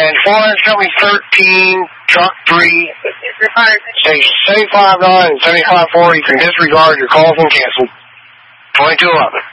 And 413, truck 3. Say 75.9 and 75.4. You can disregard your calls and cancel. 2211.